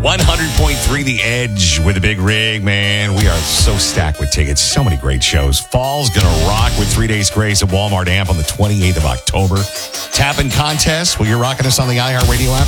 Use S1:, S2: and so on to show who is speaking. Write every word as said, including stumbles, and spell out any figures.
S1: one hundred point three The Edge with a big rig, man. We are so stacked with tickets. So many great shows. Fall's going to rock with Three Days Grace at Walmart Amp on the twenty-eighth of October. Tap-in contest. Well, you're rocking us on the iHeartRadio app.